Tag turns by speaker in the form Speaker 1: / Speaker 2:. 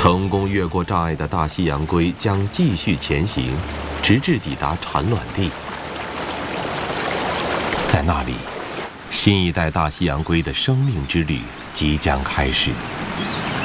Speaker 1: 成功越过障碍的大西洋龟将继续前行，直至抵达产卵地。在那里，新一代大西洋龟的生命之旅即将开始。